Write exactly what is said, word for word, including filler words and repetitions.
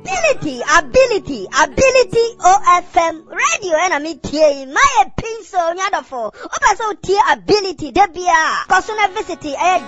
ability, ability, ability O F M radio and I'm here. My pencil, nyadofo. Opa so ability, debia. Cause on a visit,